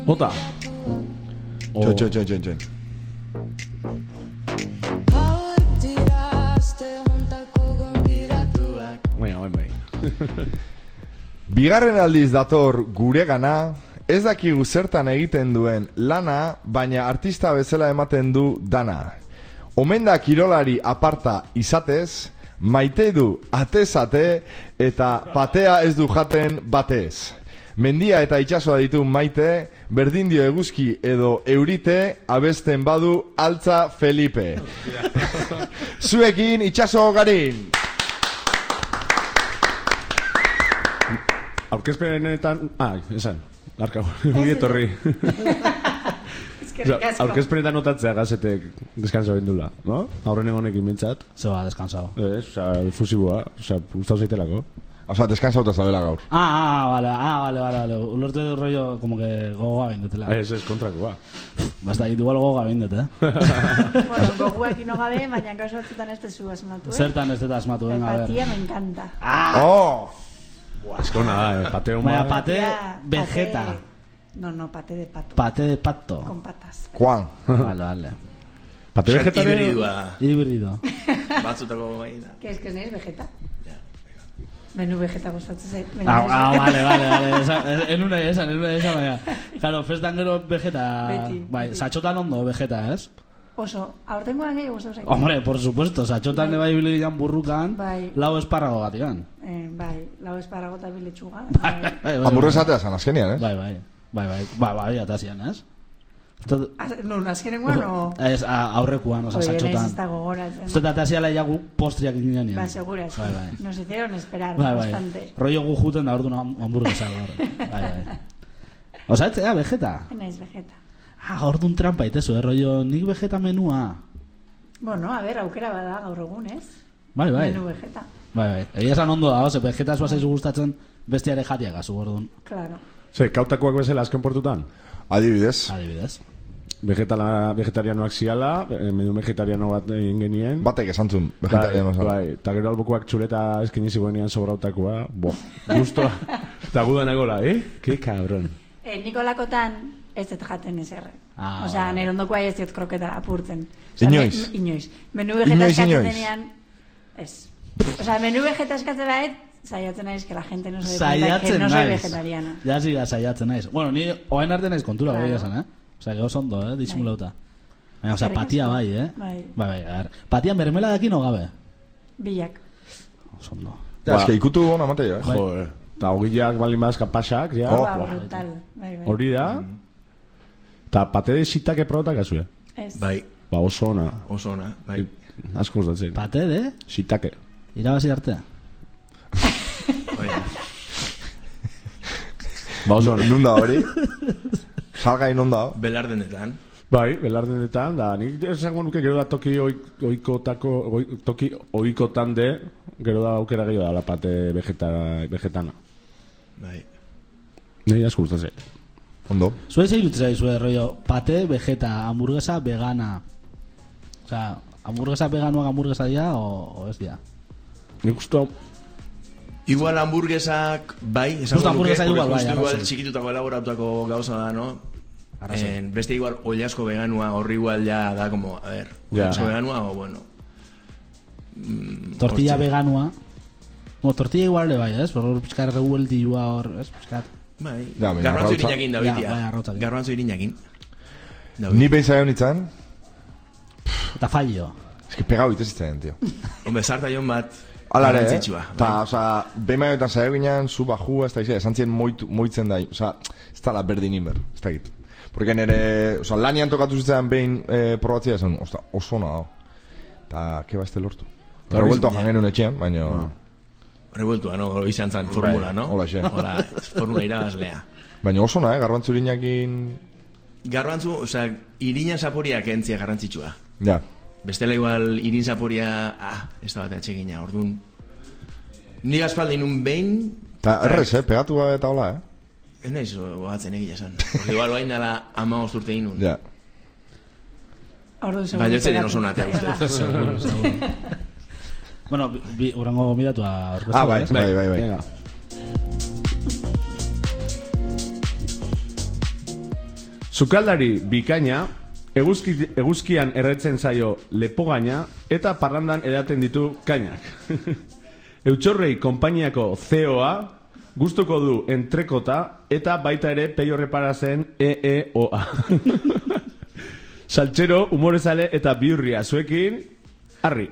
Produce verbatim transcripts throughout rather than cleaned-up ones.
Bota. Txon, txon, txon, txon, txon. Baina, baina, baina. Bigarren aldiz dator gure gana, ez dakigu zertan egiten duen lana, baina artista bezala ematen du dana. Omen da kirolari aparta izatez, maite du atez-ate eta patea ez du jaten batez. Mendia eta itsasoa ditu maite, berdin dio eguzki edo eurite, abesten badu altza Felipe. Zuekin itsaso garin! Aurkezpenetan... Ah, esan. Larka, muy etorri. Aurkezpenetan notatzea gazetek deskansa bendula, no? Aurren egonekin bintzat. Zoa, descansado. Ez, oza, fusiboa, oza, gustau zaitelako. Osa, descansauta zabela gaur. Ah, ah, vale, ah, vale, vale, vale. Ulortu edo rollo, como que gogoa bindutela. Ez, ez, kontrakoa. Basta, igual gogoa bindut, eh? Bueno, gogoak ino gabe, baina kaso batzutan ez tezu asmatu, eh? Zertan ez dut asmatu, venga, a ver. Patia me encanta. Ah! Oh! Ez kona da, eh, pateo Baina, ma... pate vegeta. No, no, pate de pato. Pate de pato. Con patas. Juan. Vale, vale. Pate vegetare... Hibridua. Híbrido. Batzutako bai da. Que es que neiz vegeta. Menu vegeta gustatzen zait. Ah, ah, vale, vale, vale. Esa, en una esa, en una esa, baina. Claro, festan gero vegeta... Beti, Bai, beti. satxotan ondo vegeta, ez? Oso, aurtengoan gehiago gustatu zait. Hombre, por supuesto, satxotan bai bilian burrukan, Bai. lau esparrago batikan. Eh, bai, lau esparago eta biletxuga. Bai, bai, bai. Hamburguesatea zan azkenian, eh? Bai, bai. Bai, bai. Bai, bai, atazian, ez? Tot... Non, azkenengoan o... Ez, a- aurrekuan, oza, Oye, naiz satxotan. ez da gogoratzen. Ez dut ataziala iagu postriak indian. Ba, seguras. Bai, bai. Nos hicieron esperar Bai, bai. bastante. Rollo gu juten da orduan ham- hamburguesa gaur. Bai, bai. Osa, ez, ea, vegeta. Naiz vegeta. Ah, orduan trampa itezu, eh, rollo, nik vegeta menua. Bueno, a ver, aukera bada gaur egun, ez? Bai, bai. Menu vegeta. Bai, bai. Egia esan ondo da, oze, vegeta zua zaizu gustatzen bestiare jatiak azu, orduan. Claro. Ze, kautakoak bezala azken portutan? Adibidez. Adibidez. Vegetala, vegetarianoak ziala, eh, menu vegetariano bat egin genien. Batek esantzun, vegetariano zara. Bai, eta gero albokoak txuleta eskini zigoenean sobrautakoa. Bo, gustoa. Eta gudan egola, eh? Ke cabron. Eh, Nikolakotan ez dut jaten ezer. Ah, Osea, bai. nire ondokoa ez dut kroketa apurtzen. Inoiz? Me, inoiz. Menu vegeta Inoiz, eskatzen inoiz. denean, ez. Osea, menu vegeta eskatzen baet, saiatzen naiz, que la gente no se dé cuenta que Saiatzen no soy naiz. vegetariana. Ja ziga saiatzen naiz. Bueno, ni oain arte naiz kontura, Claro. bai esan, eh? Osea, gero ondo, eh? Disimulauta. Baina, osea, Eskerrik patia asko. bai, eh? Bai. Bai, bai, a ver. Patia mermela dakin o gabe? Bilak. Oso ondo. Ja, eske ikutu hona mateio, eh? Bai. Joder. Eta hogiak balin bazka pasak, ja. Oh, Ba, buah. brutal. Bai, bai. Hori da. Eta pate de sitake probatak azue. Ez. Bai, Ba, oso ona. oso ona, bai. Asko gustatzen. Pate de? Sitake. Irabazi arte? Bai. Ba, oso, nun da hori? Salgai nun da? Belardenetan. Bai, belardenetan, da, nik esango nuke gero da toki oik- oikotako, oi, toki oikotan de, gero da aukera gehiago da la pate vegeta, vegetana. Bai. Nire asko gustatzen. Ondo. Zue zei dut zaizu, rollo, pate, vegeta, hamburguesa, vegana. Osea, hamburguesa veganoak hamburguesa dira o, o ez dira? Nik usto, Igual hamburguesak, bai, Justo esango hamburguesa nuke, igual, porque bai, justo igual arrazoi. txikitutako elaboratutako gauza da, no? Arrazoi. En, beste igual oilasko veganua horri igual ya da como, a ver, Ya. oilasko veganua o bueno. Mm, Tortilla hortxe. veganua. Bueno, tortilla igual le bai, ez? Hor pizkar revueltillua hor, ez? Pizkar. Bai, Ja, baina garrantzo arrautza- irinakin da Ja, bitia. bai, arrautzakin. Garrantzo irinakin. Da Ni behin zaion itzan, Eta fallo. eski pegau itezitzen, tio. Hombre, sartaion bat Ala ere, eh? garrantzitsua, Ta, bai. oza, behin bainoetan zaion ginen, zu bajua, ez da izan, esan zien moitu, moitzen da, oza, ez da la berdin inber, ez da git. Porque nire, oza, lanian tokatu zitzen behin eh, probatzea, esan, oza, oso na da. Ta, keba este lortu. Hori Revuelto zen, ja. jangenun etxean, baina... Revueltua, no? Hori izan zen formula, no? hola xe. Hola, formula irabazlea. Baina oso na, eh, garbantzu irinakin... Garrantzu, osea, irina zaporia kentzia garrantzitsua. Ja, Bestela igual irin zaporia, ah, ez da bat atxegina, orduan. Ni aspaldi nun behin... ta errez, eh, pegatu gabe eta hola, eh? Ez nahiz, oatzen egia esan. Ordu igual bain dala ama osturte inun. Ja. Orduan seguro. Baina ez ziren pegatu. oso natea uste. Seguro, seguro. Bueno, bi- bi, urango gomidatu a orkestu, Ah, bai, ez? bai, bai, bai. venga. Sukaldari bikaina, eguzki, eguzkian erretzen zaio lepogaina eta parrandan edaten ditu kainak. Eutxorrei konpainiako C E O-a, gustuko du entrekota eta baita ere peio reparazen E E O-a. Saltxero, humorezale eta biurria zuekin, arri.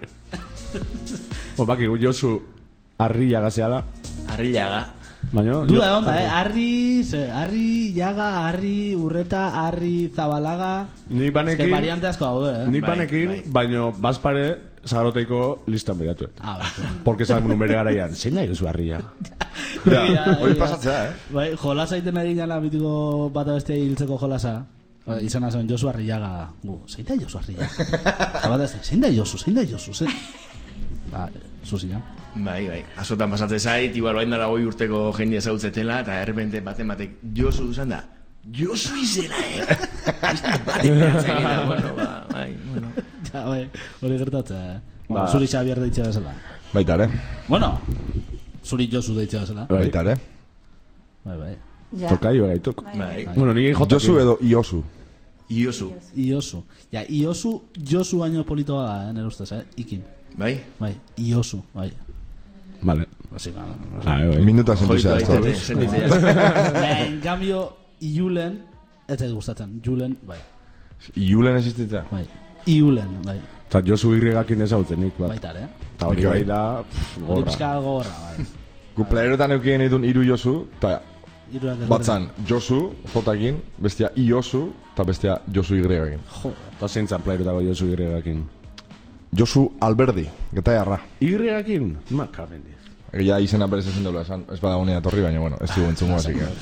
O, baki, Josu, arri jagazeala. Arri jaga. Baina, Duda egon da, eh? Arri, ze, arri, jaga, arri, urreta, arri, zabalaga... Ni banekin... Ez que variante asko hau, eh? Ni Bai, banekin, bai. baino, bazpare, zagaroteiko listan behatu. Ah, bai. Porque zan numere garaian, zein nahi duzu arria? Ja, hori pasatzea, eh? Bai, jolasa egiten ari gana mitiko bata beste hiltzeko jolasa. Bai, izan zen Josu Arriaga. Gu, zein da Josu Arriaga? Zabata ez da, zein da Josu, zein da Josu, zein... Ba, zuzina. Bai, bai. Azotan pasatzen zait, igual bain dara goi urteko jende ezautzetela, eta errepente baten batek Josu duzan da. Josu izela, eh? Beste batek behatzen gina, bueno, ba, bai, bueno. Ja, bai, hori gertatzea, eh? Ba. Zuri Xabier deitzea bezala. Baita ere, Bueno, zuri Josu deitzea bezala. baita ere. Bai, bai. Ja. Tokaio gaituk. Bai. Bueno, nire jotak. Josu edo Iosu. Iosu. Iosu. Ja, Iosu, Josu baino politoa da, eh, nire ustez, eh? Ikin. Bai? Bai, Iosu, bai. Vale. Así, ba, Ah, bai. Minuta Joitu sentizea, daiteke, ez senditzea. en cambio, Iulen, ez zait gustatzen. Julen, bai. Iulen existitzea. Bai. Iulen, bai. Eta Josu irregakin ezautzen nik, bat. Baita, eh? Eta hori bai da, pff, Hori gorra. pixka gogorra, bai. Gu playeretan eukien ditun iru Josu, eta Hirurak ez batzan Josu, jotakin, bestia Iosu, eta bestia Josu Y-ekin. Jo, Eta zeintzan playerutako Josu irregakin. Josu Alberdi, geta jarra. Irregakin? Ma, kamendi. Ja izena berez ezin dola esan, ez bada honea torri, baina, bueno, ez dugu entzungo, así que...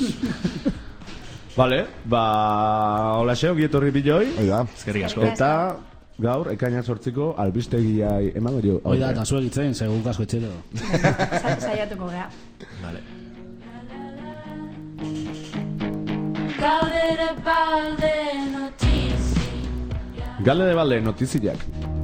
Vale, ba, hola xeo, gietorri biloi. Hoi da, Eskerrik asko. Eta gaur, ekaina sortziko, albistegiai emango jo. hoi da, eta zuek itzen, segun kasko etxero. Sa- Saiatuko gea. Vale. Galdera balde notizi. Gale de balde, notiziak.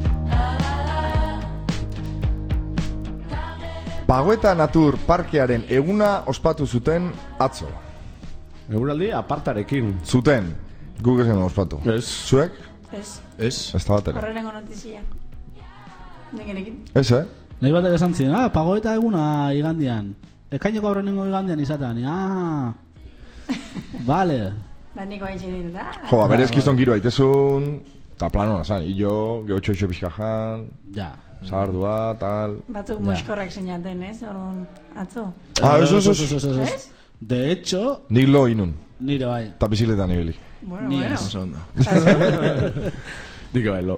Pagoeta Natur Parkearen eguna ospatu zuten atzo. Eguraldi apartarekin. Zuten, guk ezen ospatu. Ez. Zuek, Ez, Ez? ez da batera. horrengo notizia. Negenekin. Ez, eh? Nahi batek esan ziren, ah, pagoeta eguna igandian. Ekaineko aurrenengo igandian izatean, ah... Vale. Da niko hain txedin, da? Jo, ba, berez kiston giro aitezun, eta plano nazan, illo, geotxo eixo pixka jan, Ja. zagardua, tal... Batzuk Ja. moskorrak sinaten, ez? Orduan, atzo. Ah, eso, eso, eso, eso, eso. De hecho, Nik lo inun, nire bai. eta bizikletan ibili. Bueno, Ni bueno. ez. Oso ondo. Dike bailo.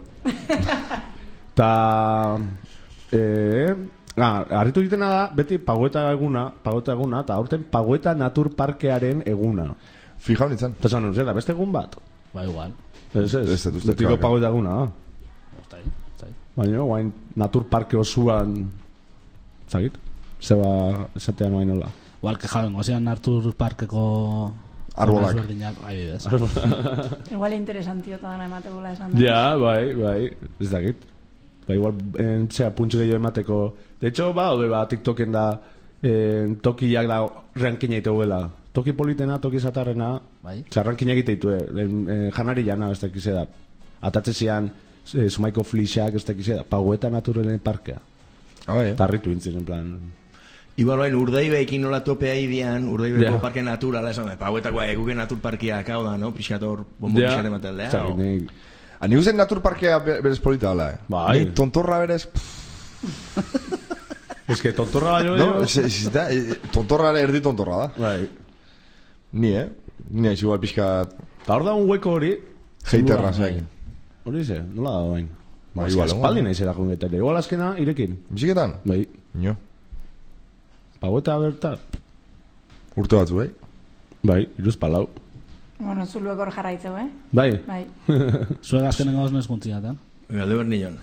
Ta... Eh... Ah, harritu egitena da, beti pagoeta eguna, pagoeta eguna, eta aurten pagoeta natur parkearen eguna. Fijau nintzen. Eta zan, zera, beste egun bat? Ba, igual. Ez, ez, Ez dut uste, betiko claro. pagoeta eguna, da. Ostai, ostai. Baina, guain natur parke osuan... Zagit? Zeba esatea noain nola. Igual que jaben, gozean Artur Parkeko... Arbolak. Ezberdinak, adibidez. Igual interesantio todan emategula esan da. Ja, bai, bai, ez dakit. Ba, igual, en, zera, puntxu gehiago emateko... De hecho, ba, ode, ba, TikToken da, en, tokiak da, rankina iteuela. Toki politena, toki zatarrena, Bai. zera, rankina egite ditu, eh, janari jana, ez dakize da. Atatze zian, eh, Sumaiko flixak, ez dakize da, pagoeta naturelen parkea. Ah, bai, eh? Tarritu intzen, en plan... Igual bain urdaibeekin nola topea idian, urdaibeeko Ja. parke naturala, esan da, pauetako eguke natur parkeak hau da, no? Piskator, bombo Ja. pixare mataldea. Zagit, nik... Ah, ni usen naturparkea be- berez polita dela, eh? Bai. Ni tontorra berez... pff, Ez que tontorra baino... No, ez, ez, da, eh, tontorra ere erdi tontorra da. Bai. Ni, eh? Ni haiz igual pixka Eta hor da un hueko hori... heiterra Bai. zeak. Hori ze, nola da bain? Ba, igual, espaldi egon. nahi zera jungetere. Igual azkena, irekin. Biziketan? Bai. Nio. Pagoeta berta. Urte batzu, eh? Bai, iruz palau. Bueno, zuluek hor jarraitzeu, eh? Bai. Bai. Zuek azkenengo osnez guntziaten. Galde behar nion.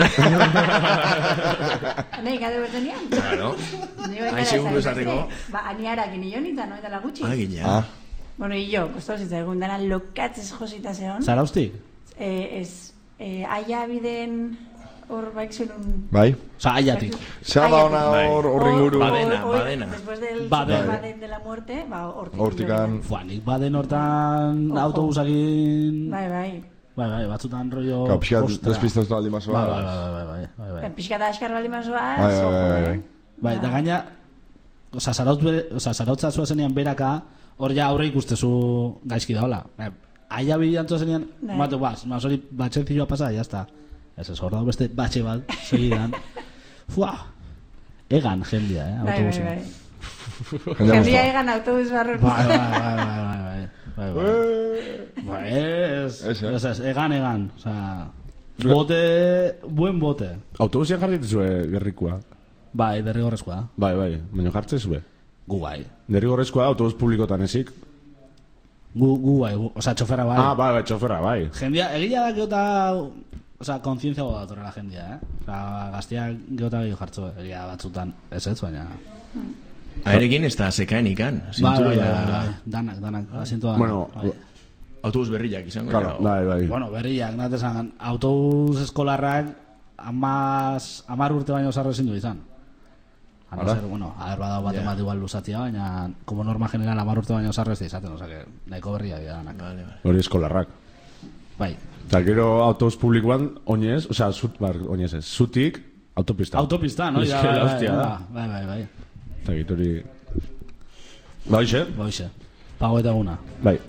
Nei, gade bertenian? Claro. Ni bai Hain seguru esateko. Ba, aniarakin nion eta no eta la gutxi. Ah, gina. Ah, Bueno, y yo, kosto zitzaigun dana lokatzez josita zeon. Zaraustik? Eh, ez, eh, aia biden hor baik zenun... Bai. Osa, aiatik. Zer da ona Bai. hor horren guru? Badena, Hoy, badena. Después del Baden. Baden de la muerte, ba, hortik. Hortikan... Fua, nik baden hortan Ojo. autobusakin... Bai, bai. Bai, bai, batzutan rollo... Ka, pixkat ostra. despistaztu aldi mazoa. Bai, bai, bai, bai, bai, bai, bai. Pixka da askar bali mazoaz, Bai, bai, ojo, bai, eh? bai. Bai, da gaina, oza, zarautz bere, oza, zarautza zuazenean beraka, hor ja aurre ikustezu gaizki daola. Bai, aia bilantua zenean, Bai. batu, bas, mazori batxetzioa pasa, jazta. Ez ez, hor dago beste batxe bat, segidan. Fua, egan jendia, eh, Bai, bai, autobusen. bai. Jendea Jendia moztua. egan autobus barrur. Bai, bai, bai, bai, bai, bai, bai, bai. Bai, ez, Ez, eh? ez, ez, egan, egan, oza, bote, buen bote. Autobusian jarri dituzue gerrikua. Bai, derrigorrezkoa da. Bai, bai, baina jartzen zue. Gu bai. Derrigorrezkoa da autobus publikotan ezik. Gu, gu bai, gu, oza, txofera bai. Ah, bai, bai, txoferra, bai. Jendia, egia da geota, oza, kontzientzia goda datorrela jendia, eh? Oza, gaztia geota gehiago jartzo, egia batzutan, ez ez, baina... Aerekin ez da sekaen ikan. Bai, Zintura bai, bai, ja... bai, danak, danak, asientu danak. Bueno, bai. Autobus berriak izango. Claro, ja. bai, bai. Bueno, berriak, natesan, autobus eskolarrak amaz, amar urte baino zarro ezin du izan. A no Hala. ser, bueno, a ver, badao bat Ja. emat igual luzatia, baina, como norma general, amar urte baino zarro ez da izaten, oza, que nahiko berria dira danak. Vale, vale. Hori eskolarrak. Bai, Eta gero autobus publikoan, oinez, osea, zut, bar, oinez ez, zutik, autopista. autopista, no? Es Ja, que bai, la bai, hostia da. bai, bai, bai, Eta gitu hori... Ba, hoxe? boixe, pago eta guna. Bai.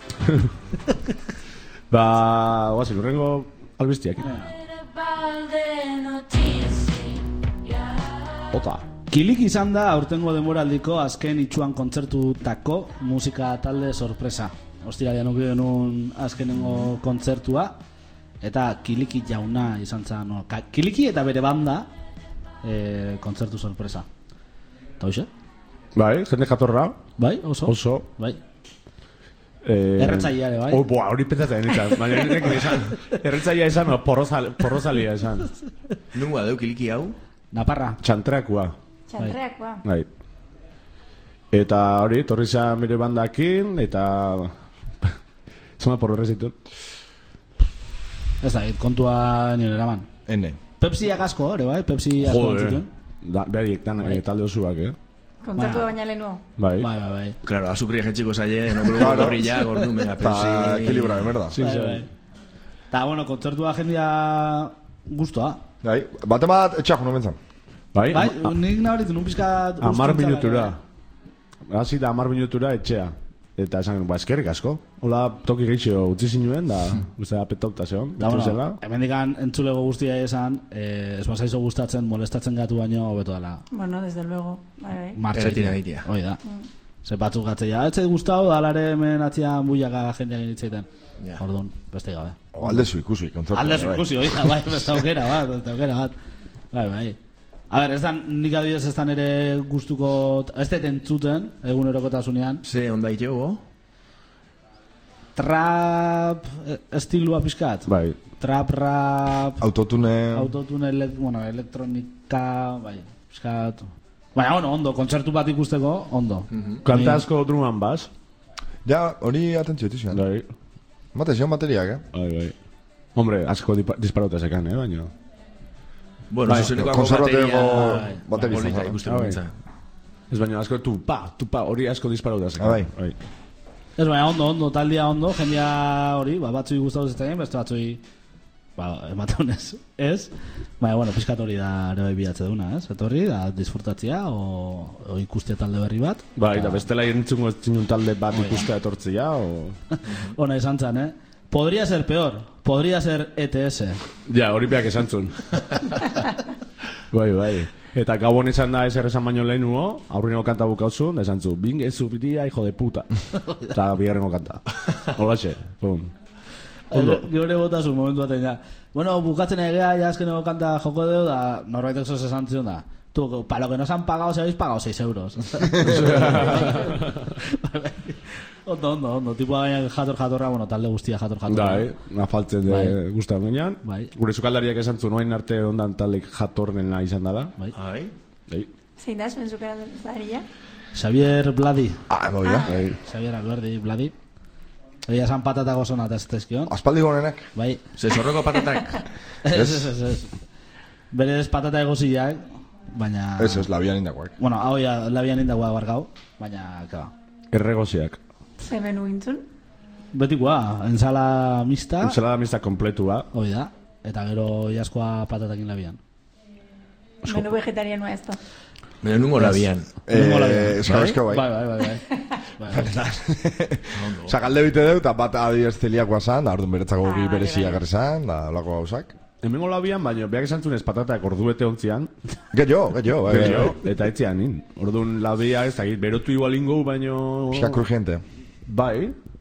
Ba, guazen, urrengo albiztiak. Balde notizia. Ota. Kilik izan da aurtengo denboraldiko azken itxuan kontzertutako musika talde sorpresa. Ostiralean uki genuen azkenengo kontzertua, eta Kiliki jauna izan zen, no, ka- Kiliki eta bere banda e, kontzertu sorpresa. Eta hoxe? Bai, jende jatorra, Bai, oso? oso. Bai. Eh, Erretzailea ere, bai. Oh, boa, hori petatzen izan. Baina nirek izan. Erretzailea izan, o porrozal, porrozalia izan. Nunga deuk iliki hau? Naparra. Txantreakua. Txantreak, ba. Bai. Eta hori, torri izan bere bandakin, eta... Zama porro errezitun. Ez da, kontua nire eraman. Ene. Pepsiak asko, ere bai? Pepsi asko Joder. antzituen. Da, behariek dan, Bai. eh, talde osuak, eh? Kontzertu Ba. baina lehenuo. Bai. Bai, bai, bai. Claro, azukria jetxiko zaie, no klubo Claro. gorrilla, gordu, mega, Eta Pepsi... ekilibra, emerda. Sí, Bai, sí. bai. Ta, bueno, kontzertua jendia gustoa. Bai, bate bat etxak hono bentzan. Bai, Bai, a- nik nabaritu nun pizka... amar minutura. Hasi da amar minutura etxea. Eta esan, ba, eskerrik asko. Hola, toki gehitxo utzi zinuen, da, uste da petokta zeon. Da, betu bueno, zela. hemendikan entzulego guztia esan, eh, ez bazaizo gustatzen, molestatzen gatu baino hobeto dela. Bueno, desde luego. Bai, bai. Martxekin. Erretira egitea. Hoi da. Ze batzuk gatzea, ez zait gustau, da alare hemen atzian buiaka jendeak egitzeiten. Ja. Orduan, beste gabe. O, aldezu ikusi, kontzertu. Alde bai. ikusi, hoi da, bai, beste aukera bat, beste aukera bat. Bai, bai. A ber, ez da, nik adibidez ez da nire gustuko, ez dut entzuten, egunerokotasunean, Ze, onda itego? trap eh, estilua pixkat. Bai. Trap, rap, Autotune... autotune, ele, bueno, elektronika, bai, pixkat. Baina, bueno, ondo, kontzertu bat ikusteko, ondo. Kanta asko druman bas. Ja, hori atentzio tixuan. Bai, Mate, zion bateriak, eh? bai, bai. Hombre, asko dipa- disparauta zekan, eh, baina. Bueno, Bai, zuzeneko konservatibeko bateria... bateria Polita izan zen. ikusten Ah, bai. gintza. Ez baina asko tupa, tupa, hori asko disparauta zekan. Ah, bai. bai. Ez baina ondo, ondo, taldia ondo, jendia hori, ba, batzui gustatu zitzaigen, beste batzui, ba, ematen ez, ez. Baina, bueno, pixkat hori da ere bai bilatze duna, ez? Etorri, da, disfrutatzia, o, o ikustea talde berri bat. Bai, da bestela entzungo zinun talde bat ikustea etortzia, o... Ona izan zen, eh? Podría ser peor, podría ser E T S. Ja, hori beak esan zun. Bai, bai. Eta gabon esan da ezer esan baino lehenuo, aurreneko kanta bukauzun, da esan zu, binge zubitia, hijo de puta. Eta bigarrengo kanta. Holaxe, pum. Ondo. Gure botasun momentu baten, ja. Bueno, bukatzen egea, ja azkeneko kanta joko deu, da, norbaitek zuz esan zion da. Tú, para lo que nos han pagado, se habéis pagado seis euros. Ondo, ondo, ondo. Tipua gaina jator jatorra, bueno, talde guztia jator jatorra. Bai, nafaltzen de Bai. guztan gainean. Bai. Gure sukaldariak esan zuen, oain arte ondan talek jatorrena izan dela. Bai. Ai, Bai, Zein da, zuen zaria? Xavier Bladi. Ah, bai, da. bai. Xavier Alberdi, Bladi. Egia esan patata gozona eta ez tezkion. Aspaldi gonenak. Bai. ze zorroko patatak. Ez, ez, ez, ez. Berez patata egosiak, baina... Eso es, labian indakoak. Bueno, hau ya, labian indagoa bargau, baina, kaba. Erregosiak. Ze menu intzun? Betikoa, ensala mixta, Ensalada mixta kompletua. hoi da, eta gero jaskoa patatakin labian. Menu vegetarianoa ez da. Baina nungo labian. Nungo labian. Eh, eskarrezko bai. Bai, bai, bai, bai. bai. Osa, galde bite deu, eta bat adiez zeliakoa zan, da orduan beretzako Ah, gogi vale, bereziak vale. garri zan, da olako gauzak. Hemengo labian, baina beak esan zunez patatak orduete ontzian. Gehiago, gehiago, bai. Gero, eta etzian nin. Orduan labia ez dakit, berotu igual ingo, baino... Pixka krujente. Bai,